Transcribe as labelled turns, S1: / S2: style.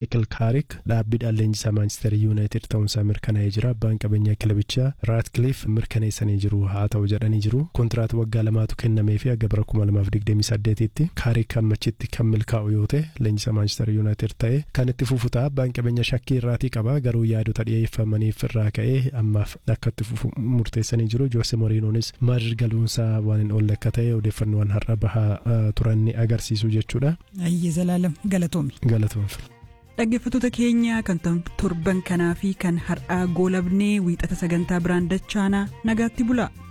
S1: Michael Carrick dhaabbiidhaan leenjisaa Manchester United ta'uunsaa mirkanaa'ee jira. Abbaan qabeenyaa kilabichaa Ratcliffe mirkaneessanii jiru. Haa ta'u jedhanii jiru. Kontiraat waggaa 2tu kennamee fi aga bara 2028tti Carrick ammachitti kan milkaa'u yoo ta'e leenjisaa Manchester United ta'e kan itti fufu ta'a. Abbaan qabeenyaa shakkii irraatii qaba. Garuu yaadota dhiyeeffamaniif irraa ka'ee ammaaf akka itti fufu murteessanii jiru. Jose Mourinhonis Madrid galuunsaa waan hin oolle akka ta'e odeeffannoowwan har'a bahaa turan ni agarsiisu jechuudha.
S2: Ayyee Zalaalam galatoomi. Dhaggeeffattoota keenya kan torban kanaa fi kan har'aa goolabnee wiixata sagantaa biraan dachaanaa nagaatti bulaa.